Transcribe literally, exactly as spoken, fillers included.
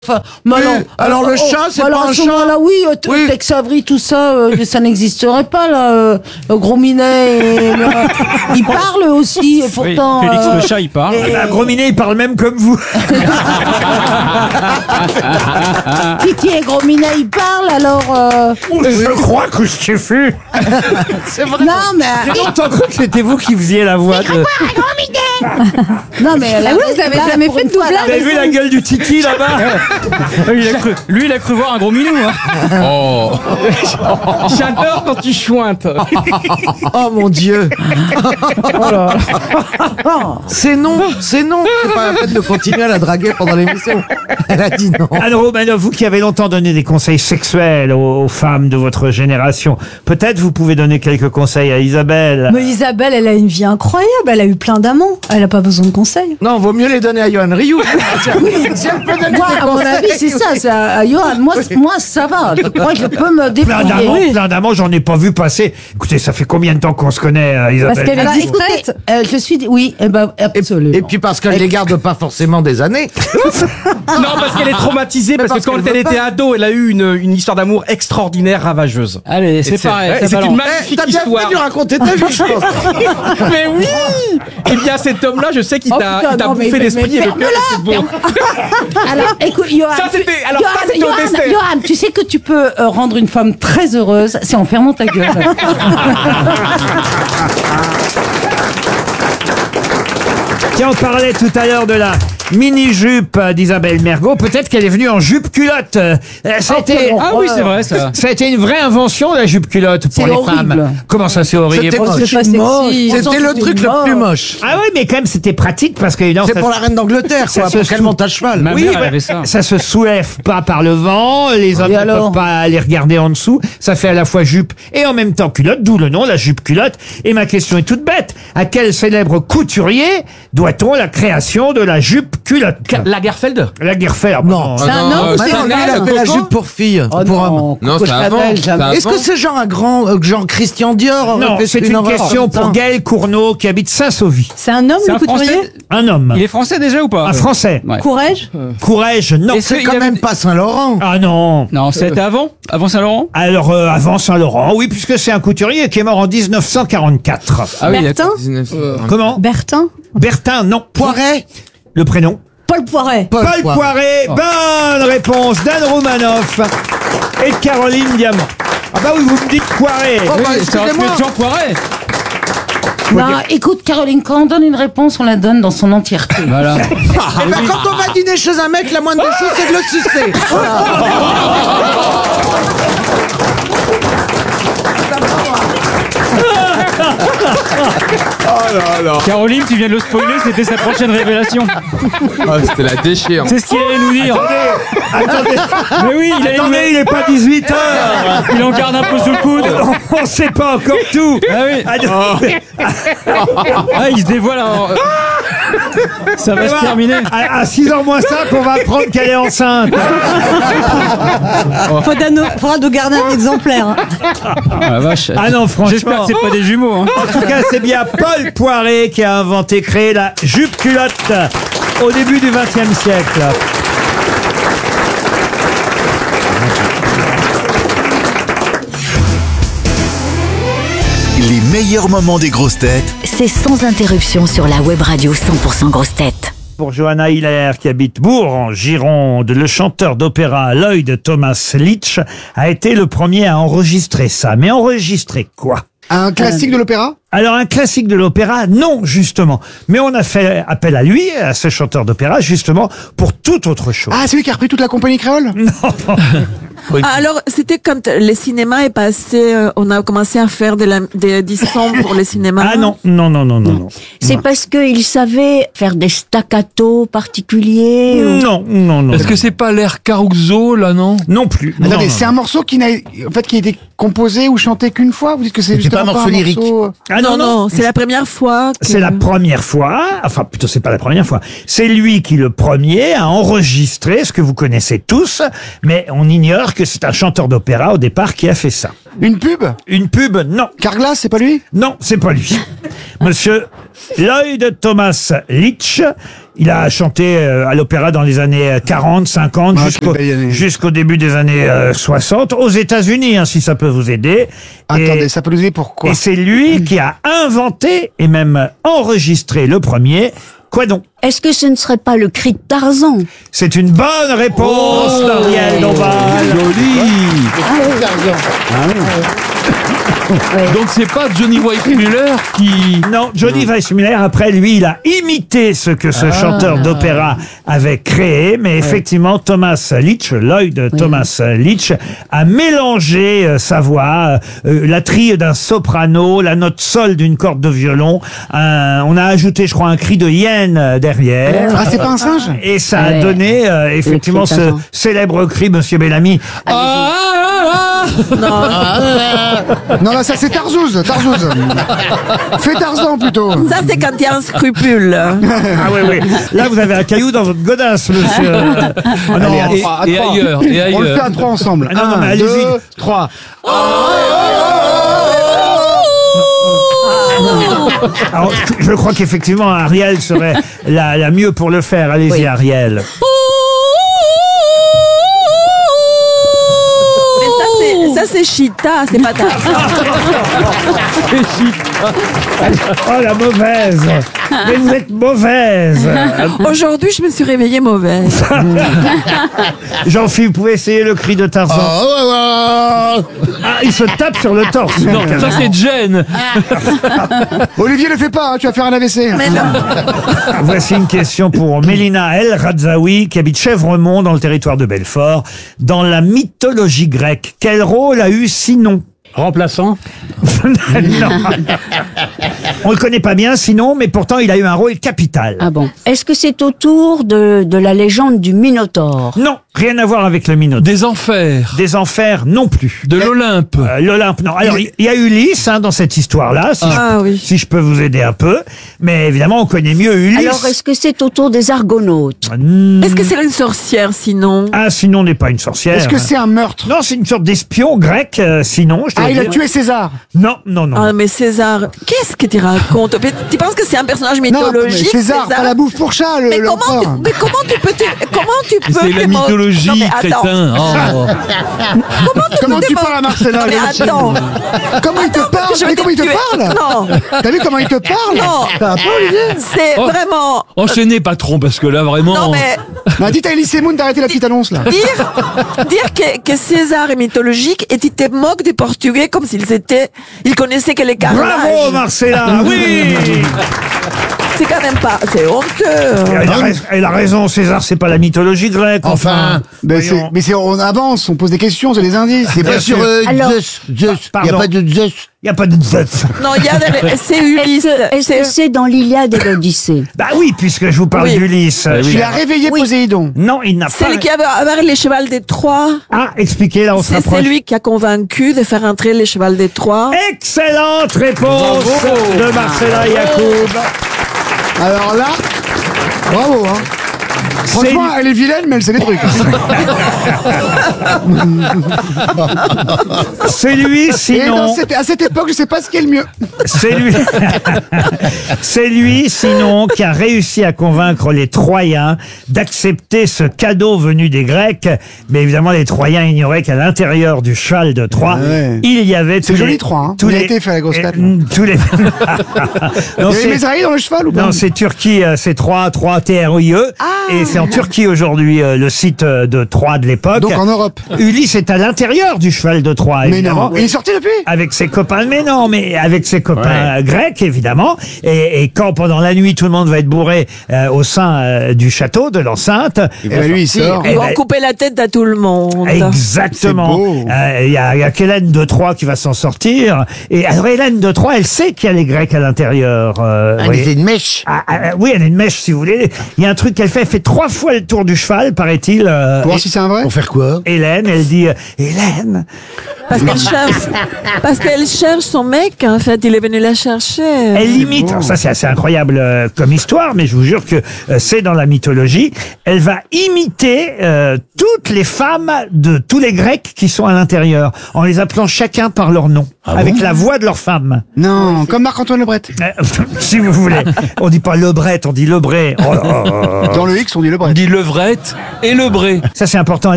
Enfin, mais oui, alors, alors le chat, c'est alors pas un à ce chat. moment-là, oui, euh, t- Oui. Tex Avery, tout ça, euh, ça n'existerait pas là. Euh, euh, Gros Minet, et, euh, il parle aussi, et pourtant. Oui, Félix euh, le chat, il parle. et- Bah, Gros Minet, il parle même comme vous. Titi et Gros Minet, ils parlent, alors. Euh... Je crois que je t'ai fait. C'est vrai. Non, mais. J'ai longtemps cru que c'était vous qui faisiez la voix de... Non, mais. Ah oui, vous avez jamais pour fait une de fois, doublage. Vous avez vu la gueule du Titi là-bas? Lui, il a cru, lui, il a cru voir un gros minou. Hein. Oh. J'adore quand tu chointes. Oh mon Dieu. C'est non, c'est non. C'est pas la peine de continuer à la draguer pendant l'émission. Elle a dit non. Anne Romanoff, vous qui avez longtemps donné des conseils sexuels aux, aux femmes de votre génération, peut-être vous pouvez donner quelques conseils à Isabelle. Mais Isabelle, elle a une vie incroyable. Elle a eu plein d'amants. Elle a pas besoin de conseils. Non, vaut mieux les donner à Johan Rioux. Si elle peut donner Moi, des à mon conseils, avis, c'est ça. c'est à, à Johan. Moi, c- moi, ça va. Je crois que je peux me Plein d'amants, débrouiller. plein d'amants, j'en ai pas vu passer. Écoutez, ça fait combien de temps qu'on se connaît, euh, Isabelle? Parce qu'elle est Alors, discrète. écoutez, euh, je suis. Oui, eh ben, absolument. Et puis parce qu'elle les garde pas forcément des années. Non, parce qu'elle est traumatisée, parce, parce que quand qu'elle elle veut était pas. ado, elle a eu une, une histoire d'amour extraordinaire, ravageuse. Allez, c'est pareil. Et c'est une Eh, magnifique t'as bien histoire. fait de lui raconter ta vie, je pense. Mais oui. Eh bien, cet homme-là, je sais qu'il Oh, t'a putain, il t'a non, mais- bouffé mais- l'esprit mais et le cœur. et c'est beau. Alors, écoute, Johan. Ça, c'était- tu- alors, ça, Johan, c'était au Johan, dessert. Johan, tu sais que tu peux euh, rendre une femme très heureuse, c'est en fermant ta gueule. Tiens, on parlait tout à l'heure de la mini-jupe d'Isabelle Mergo. Peut-être qu'elle est venue en jupe-culotte. Euh, Ça a été... Ah oui, c'est vrai, ça. Ça a été une vraie invention, la jupe-culotte, pour C'est les horrible. femmes. Comment ça, c'est horrible? C'était Oh, moche. c'est pas sexy. C'était le truc le plus moche. Ah oui, mais quand même, c'était pratique parce que... évidemment, C'est ça- pour la reine d'Angleterre, ça quoi, se pour qu'elle sou- monte à cheval. Ma Oui, mère, elle bah, avait ça. ça se soulève pas par le vent, les hommes Et ne alors peuvent pas aller regarder en dessous, ça fait à la fois jupe et en même temps culotte, d'où le nom, la jupe-culotte. Et ma question est toute bête, à quel célèbre couturier doit-on la création de la jupe-culotte? Lagerfeld. La Guerfeld. Non. C'est un homme ou c'est Maintenant, une lui, il a femme fait la jupe pour fille, Oh pour homme. non, Non, Coco c'est avant. Chanel, C'est jamais. avant. Est-ce que c'est genre un grand, euh, genre Christian Dior aurait Non, fait c'est une horreur question comme ça pour Gaël Cournot qui habite Saint-Sauvy. C'est un homme, C'est le un couturier. Français. Un homme. Il est français déjà ou pas? Un Français. Ouais. Courage. Courage, non. Est-ce C'est qu'il quand avait- même pas Saint-Laurent. Ah non. Non, c'était avant Avant Saint-Laurent. Alors, euh, avant Saint-Laurent, oui, puisque c'est un couturier qui est mort en dix-neuf cent quarante-quatre. Ah oui, Bertin d'accord. dix-neuf cent quarante. Comment? Bertin. Bertin, non. Poiret. Le prénom? Paul Poiret. Paul, Paul Poiret. Bonne réponse d'Anne Romanoff et de Caroline Diamant. Ah bah oui, vous me dites Poiret. Oh, bah, Oui, ça aurait pu excusez-moi. être Jean Poiret. Non, écoute, Caroline, quand on donne une réponse, on la donne dans son entièreté. Voilà. Eh ben, quand on va dîner chez un mec, la moindre des choses, c'est de le sucer. Voilà. Caroline, tu viens de le spoiler, c'était sa prochaine révélation. Ah, c'était la déchirure. C'est ce qu'il allait nous dire. Attendez, Mais oui, il allait nous... attendez, il est pas dix-huit heures. Il en garde un peu sous le coude. On sait pas encore tout. Ah oui. Attendez. Ah, il se dévoile. en- Ça va se terminer. À, à six heures moins cinq, on va apprendre qu'elle est enceinte. Faudra nous, faudra nous garder un exemplaire. hein. Ah la vache. Ah non, franchement. J'espère que c'est pas des jumeaux. Hein. En tout cas, c'est bien Paul Poiret qui a inventé, créé la jupe-culotte au début du vingtième siècle. Les meilleurs moments des grosses têtes C'est sans interruption sur la web radio cent pour cent grosses têtes. Pour Johanna Hiller, qui habite Bourg, en Gironde, le chanteur d'opéra Lloyd Thomas Litch a été le premier à enregistrer ça. Mais enregistrer quoi? Un classique de l'opéra? Alors, un classique de l'opéra, non, justement. Mais on a fait appel à lui, à ce chanteur d'opéra, justement, pour toute autre chose. Ah, c'est lui qui a repris toute la compagnie créole? Ah, alors, c'était quand le cinéma est passé, euh, on a commencé à faire de la, des, des sons pour le cinéma. Ah non, non, non, non, non, non. C'est parce qu'il savait faire des staccatos particuliers. ou- Non, non, non. Est-ce que c'est pas l'air Caruso, là, non? Non plus. Non, Attendez, non, c'est non. un morceau qui n'a, en fait, qui a été composé ou chanté qu'une fois? Vous dites que c'est C'est justement pas un morceau lyrique. morceau- Ah non, non, c'est la première fois. que- C'est la première fois, enfin plutôt c'est pas la première fois, c'est lui qui le premier a enregistré ce que vous connaissez tous, mais on ignore que c'est un chanteur d'opéra au départ qui a fait ça. Une pub? Une pub, non. Carglass, c'est pas lui? Non, c'est pas lui. Monsieur Lloyd Thomas Litch, Il a chanté euh, à l'opéra dans les années quarante, cinquante, Ah, jusqu'au quelle belle année. jusqu'au début des années euh, soixante, aux États-Unis, hein, si ça peut vous aider. Attendez, Et- ça peut nous aider pourquoi? Et c'est lui qui a inventé et même enregistré le premier. Quoi donc? Est-ce que ce ne serait pas le cri de Tarzan? C'est une bonne réponse d'Ariel Dombal. Donc c'est pas Johnny Weissmuller qui... Non, Johnny Weissmuller, après lui, il a imité ce que ce chanteur d'opéra avait créé, mais effectivement, Thomas Leach, Lloyd Thomas Leach, a mélangé euh, sa voix, euh, la trille d'un soprano, la note sol d'une corde de violon, un- on a ajouté, je crois, un cri de hyène euh, derrière. Ah, c'est pas un singe? Et ça a Ouais. donné euh, effectivement cri de ce Tarzan. célèbre cri, Monsieur Bellamy. Ah, Non, là, ça c'est Tarzouz, Tarzouz. Fais Tarzan plutôt. Ça, c'est quand il y a un scrupule. Ah oui, oui. Là, vous avez un caillou dans votre godasse, monsieur. Ah non, Allez, à Et, trois, à et trois. ailleurs, et On le fait ailleurs. à trois ensemble. Ah non, non, mais Un, allez-y. deux, trois. alors, je crois qu'effectivement, Ariel serait la, la mieux pour le faire. Allez-y, Oui. Ariel. Mais ça, c'est, ça, c'est Chita, c'est pas Tarzan. Oh, la mauvaise. Mais vous êtes mauvaise. Aujourd'hui, je me suis réveillée mauvaise. Jean-Philippe, vous pouvez essayer le cri de Tarzan. Ah, il se tape sur le torse. Non, ça c'est Jen. Olivier, le fais pas, hein, tu vas faire un A V C. Mais non. Voici une question pour Mélina El Radzaoui, qui habite Chèvremont, dans le territoire de Belfort. Dans la mythologie grecque, quel rôle a eu Sinon? Remplaçant. Non. On le connaît pas bien, Sinon, mais pourtant il a eu un rôle capital. Ah bon. Est-ce que c'est autour de, de la légende du Minotaure? Non, rien à voir avec le Minotaure. Des enfers. Des enfers non plus. De l'Olympe. Euh, L'Olympe, non. Alors, il y a Ulysse hein, dans cette histoire-là, si, Ah je, oui. si je peux vous aider un peu. Mais évidemment, on connaît mieux Ulysse. Alors, est-ce que c'est autour des Argonautes? Hmm. Est-ce que c'est une sorcière, sinon? Ah, Sinon n'est pas une sorcière. Est-ce que c'est un meurtre? Non, c'est une sorte d'espion grec, euh, Sinon. Je dois Ah, il a dire. tué César. Non, non, non. Ah, mais César, qu'est-ce que tu racontes? Tu penses que c'est un personnage Non, mais mythologique? César, pas la bouffe pour chat, le Mais comment, tu, l'empereur. mais comment tu peux te, comment tu peux C'est la te mo- mythologie, Non, mais attends. crétin. Oh. Comment tu, Comment peux tu te mo- parles à Marcella, Non, mais Valentine? attends. Comment il te parle? que je Mais vais comment il te te tuer. parle? Non. T'as vu comment il te parle? Non. T'as un peu, Olivier? C'est Oh. vraiment. Enchaînez, patron, parce que là, vraiment... Non, mais Bah, dites à Elise Moon d'arrêter la petite annonce, là. dire, dire que, que César est mythologique et tu te moques des Portugais comme s'ils étaient. Ils connaissaient que les carrelages. Bravo, Marcella. Oui. C'est quand même pas. C'est honteux. Elle a, rais- elle a raison, César, c'est pas la mythologie grecque. Enfin. Mais c'est, Voyons. mais c'est, on avance, on pose des questions, c'est des indices. C'est pas sur euh, Alors- Zeus. Zeus. Il n'y a pas de Zeus. Il n'y a pas de Zeus. Non, il y a des- c'est Ulysse. Est-ce que est-ce que c'est dans l'Iliade et l'Odyssée? Bah oui, puisque je vous parle Oui. d'Ulysse. Il a réveillé Oui. Poséidon. Non, il n'a C'est pas. lui qui avait avec les chevals des Troie. Ah, expliquez, là, on se C'est rapproche. c'est lui qui a convaincu de faire entrer les chevals des Troie. Excellente réponse de Marcella Yacoub. Alors là, bravo, hein. Franchement, elle est vilaine, mais elle sait des trucs. C'est lui, Et dans sinon. cette, à cette époque, je sais pas ce qui est le mieux. C'est lui. C'est lui, sinon, qui a réussi à convaincre les Troyens d'accepter ce cadeau venu des Grecs. Mais évidemment, les Troyens ignoraient qu'à l'intérieur du cheval de Troie, Ah ouais. il y avait C'est tous joli, les, Troyes, hein. tous Il a les, été fait à la grosse tête, là. euh, tous les. Il non, y avait c'est- Mésaïe dans le cheval ou pas? non, c'est Turquie, euh, c'est Troyes, Troyes, T R I E. Et c'est en Turquie aujourd'hui, euh, le site euh, de Troyes de l'époque. Donc en Europe. Ulysse est à l'intérieur du cheval de Troie, Mais évidemment. non. Il est sorti depuis? Avec ses copains, mais non, mais avec ses copains euh, grecs, évidemment. Et, et quand pendant la nuit, tout le monde va être bourré euh, au sein euh, du château, de l'enceinte. Et ben lui, il sort. Eh Ils vont ben, couper la tête à tout le monde. Exactement. C'est beau. Euh, Il y a, il y a qu'Hélène de Troie qui va s'en sortir. Et alors Hélène de Troie, elle sait qu'il y a les Grecs à l'intérieur. Euh, vous voyez. une mèche. Ah, ah, oui, elle a une mèche, si vous voulez. Il y a un truc qu'elle fait, elle fait trois fois le tour du cheval, paraît-il. euh, Pour voir si c'est un vrai. Pour faire quoi? Hélène, elle dit euh, Hélène. Parce qu'elle cherche, parce qu'elle cherche son mec, en fait, il est venu la chercher. Elle imite, alors ça c'est assez incroyable euh, comme histoire, mais je vous jure que euh, c'est dans la mythologie. Elle va imiter euh, toutes les femmes de tous les Grecs qui sont à l'intérieur, en les appelant chacun par leur nom, avec la voix de leur femme. Non, comme Marc-Antoine Lebret. Euh, si vous voulez. On dit pas Lebret, on dit Lebré. Oh, oh, oh, oh. Dans le X, on dit On Lebret. dit levrette et lebré. Ça c'est important.